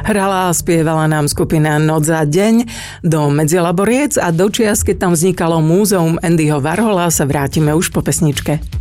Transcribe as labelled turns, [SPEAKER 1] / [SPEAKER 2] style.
[SPEAKER 1] Hrala a spievala nám skupina Noc za deň do Medzilaboriec a do čias, keď tam vznikalo múzeum Andyho Warhola, sa vrátime už po pesničke.